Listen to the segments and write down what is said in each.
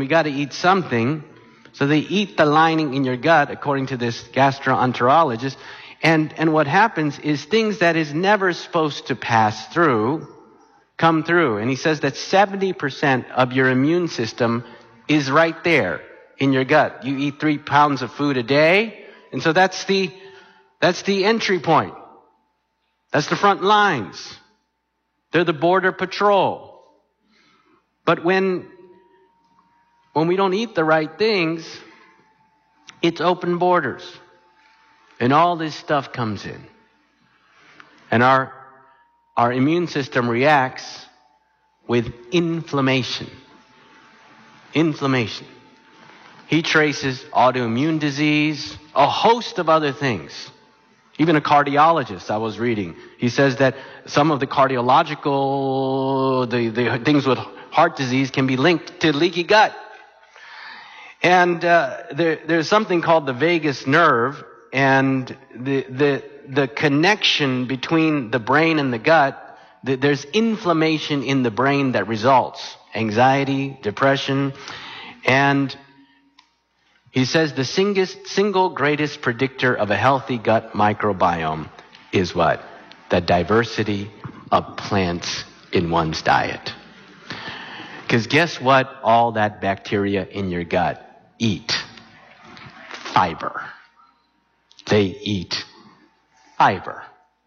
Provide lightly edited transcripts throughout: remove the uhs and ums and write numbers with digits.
got to eat something. So they eat the lining in your gut, according to this gastroenterologist. And what happens is things that is never supposed to pass through come through. And he says that 70% of your immune system is right there in your gut. You eat 3 pounds of food a day. And so that's the entry point. That's the front lines. They're the border patrol. But when we don't eat the right things, it's open borders. And all this stuff comes in. And our immune system reacts with inflammation. Inflammation. He traces autoimmune disease, a host of other things. Even a cardiologist I was reading, he says that some of the cardiological, the things with heart disease can be linked to leaky gut. And there's something called the vagus nerve, and the connection between the brain and the gut, there's inflammation in the brain that results. Anxiety, depression, and he says the single greatest predictor of a healthy gut microbiome is what? The diversity of plants in one's diet. Because guess what all that bacteria in your gut eat? Fiber. They eat fiber.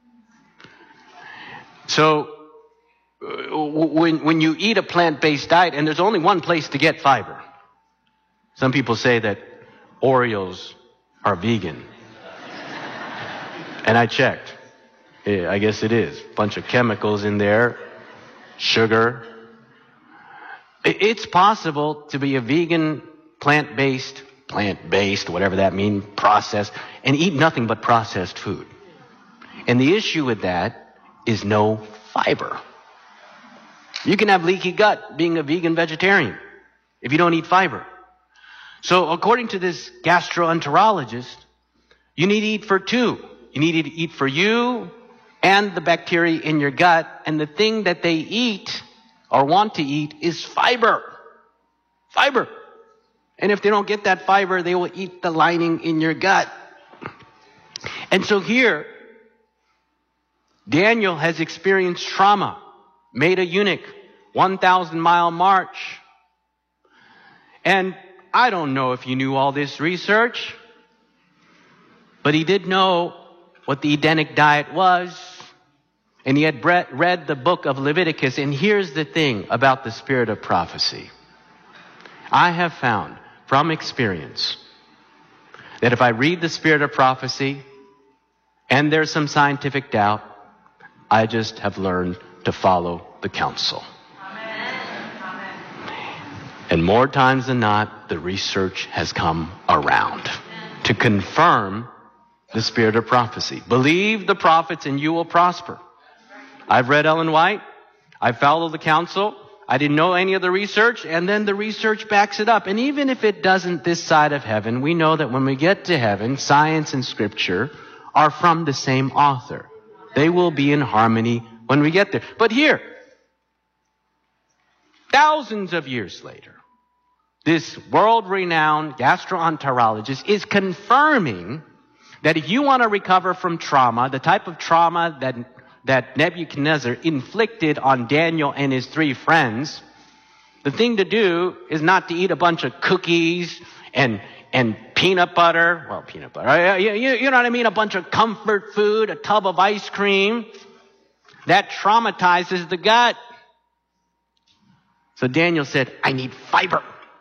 So when you eat a plant-based diet, and there's only one place to get fiber. Some people say that Oreos are vegan. And I checked. Yeah, I guess it is. Bunch of chemicals in there. Sugar. It's possible to be a vegan, plant-based, whatever that means, processed, and eat nothing but processed food. And the issue with that is no fiber. You can have leaky gut being a vegan vegetarian if you don't eat fiber. So according to this gastroenterologist, you need to eat for two. You need to eat for you and the bacteria in your gut. And the thing that they eat or want to eat is fiber. Fiber. And if they don't get that fiber, they will eat the lining in your gut. And so here, Daniel has experienced trauma, made a eunuch, 1,000-mile march. And I don't know if you knew all this research, but he did know what the Edenic diet was, and he had read the book of Leviticus. And here's the thing about the spirit of prophecy. I have found from experience that if I read the spirit of prophecy and there's some scientific doubt, I just have learned to follow the counsel. And more times than not, the research has come around to confirm the spirit of prophecy. Believe the prophets and you will prosper. I've read Ellen White. I followed the counsel. I didn't know any of the research, and then the research backs it up. And even if it doesn't this side of heaven, we know that when we get to heaven, science and scripture are from the same author. They will be in harmony when we get there. But here, thousands of years later, this world-renowned gastroenterologist is confirming that if you want to recover from trauma, the type of trauma that Nebuchadnezzar inflicted on Daniel and his 3 friends, the thing to do is not to eat a bunch of cookies and peanut butter. Well, peanut butter. You know what I mean? A bunch of comfort food, a tub of ice cream. That traumatizes the gut. So Daniel said, I need fiber.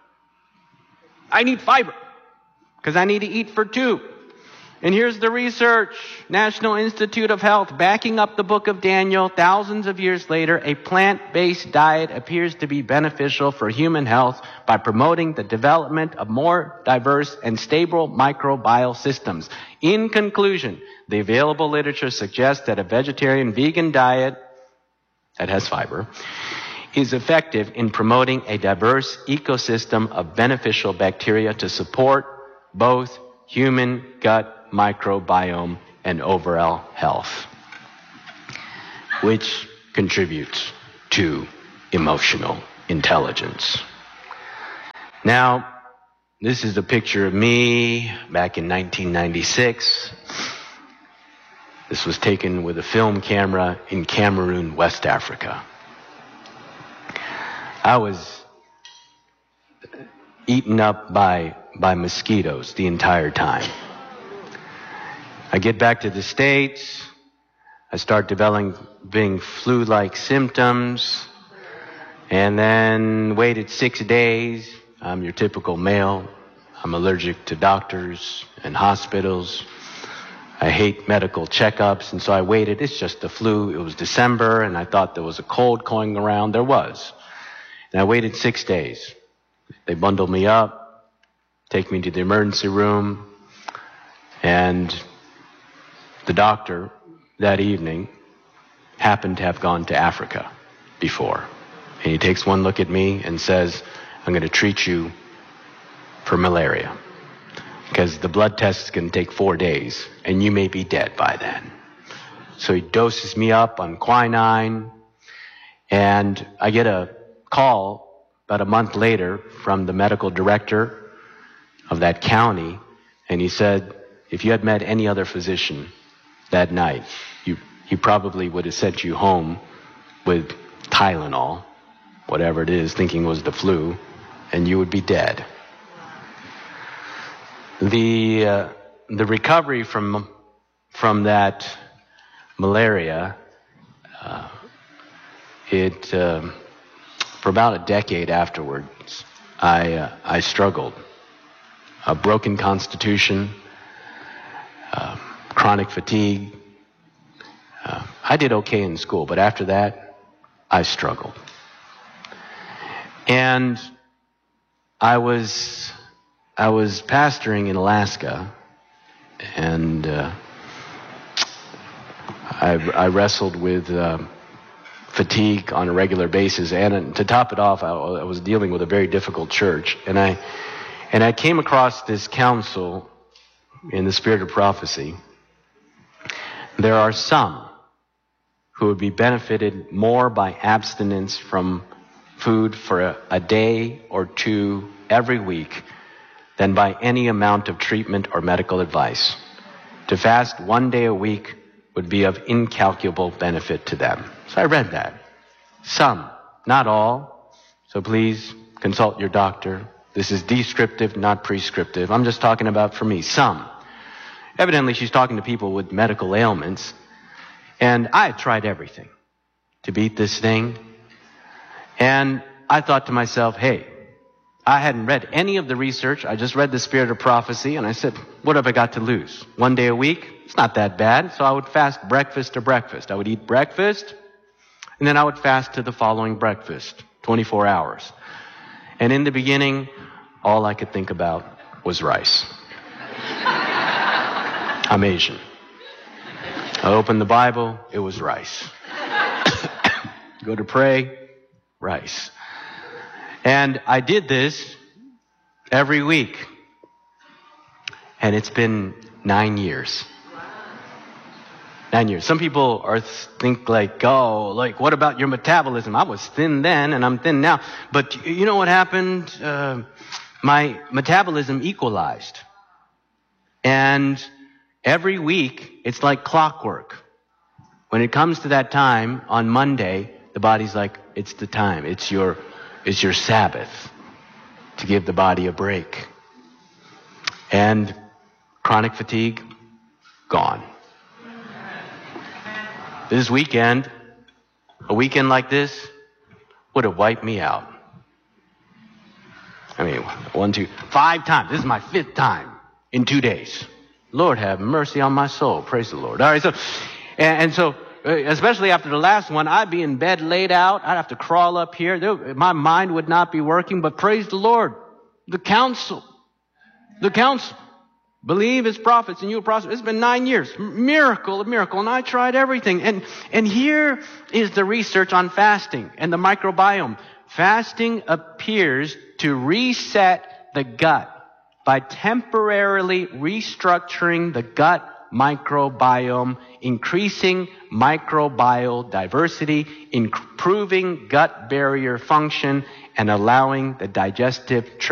I need fiber because I need to eat for 2. And here's the research. National Institute of Health backing up the book of Daniel. Thousands of years later, a plant-based diet appears to be beneficial for human health by promoting the development of more diverse and stable microbial systems. In conclusion, the available literature suggests that a vegetarian vegan diet that has fiber is effective in promoting a diverse ecosystem of beneficial bacteria to support both human gut microbiome and overall health, which contributes to emotional intelligence. Now, this is a picture of me back in 1996. This was taken with a film camera in Cameroon, West Africa. I was eaten up by mosquitoes the entire time. I get back to the States. I start developing flu-like symptoms, and then waited 6 days. I'm your typical male. I'm allergic to doctors and hospitals. I hate medical checkups, and so I waited. It's just the flu. It was December, and I thought there was a cold going around. There was. And I waited 6 days. They bundled me up, take me to the emergency room, and the doctor that evening happened to have gone to Africa before. And he takes one look at me and says, I'm going to treat you for malaria, because the blood test is going to take 4 days, and you may be dead by then. So he doses me up on quinine, and I get a call about a month later from the medical director of that county, and he said, if you had met any other physician that night, he probably would have sent you home with Tylenol, whatever it is, thinking it was the flu, and you would be dead. The recovery from that malaria, for about a decade afterwards, I struggled. A broken constitution, chronic fatigue. I did okay in school, but after that, I struggled. And I was pastoring in Alaska, and I wrestled with fatigue on a regular basis. And to top it off, I was dealing with a very difficult church. And I came across this counsel in the spirit of prophecy. There are some who would be benefited more by abstinence from food for a day or two every week than by any amount of treatment or medical advice. To fast 1 day a week would be of incalculable benefit to them. So I read that. Some, not all. So please consult your doctor. This is descriptive, not prescriptive. I'm just talking about for me. Some. Evidently, she's talking to people with medical ailments. And I had tried everything to beat this thing. And I thought to myself, hey, I hadn't read any of the research. I just read the spirit of prophecy. And I said, what have I got to lose? 1 day a week? It's not that bad. So I would fast breakfast to breakfast. I would eat breakfast, and then I would fast to the following breakfast, 24 hours. And in the beginning, all I could think about was rice. I'm Asian. I opened the Bible, it was rice. Go to pray, rice. And I did this every week. And it's been 9 years. 9 years. Some people think like, what about your metabolism? I was thin then and I'm thin now. But you know what happened? My metabolism equalized. And every week, it's like clockwork. When it comes to that time on Monday, the body's like, it's the time. It's your Sabbath to give the body a break. And chronic fatigue, gone. This weekend, a weekend like this would have wiped me out. I mean, 1, 2, 5 times. This is my 5th time in 2 days. Lord have mercy on my soul. Praise the Lord. All right, so, and so, especially after the last one, I'd be in bed laid out. I'd have to crawl up here. My mind would not be working, but praise the Lord. The counsel. Believe his prophets and you will prosper. It's been 9 years. Miracle of miracle. And I tried everything. And here is the research on fasting and the microbiome. Fasting appears to reset the gut by temporarily restructuring the gut microbiome, increasing microbial diversity, improving gut barrier function, and allowing the digestive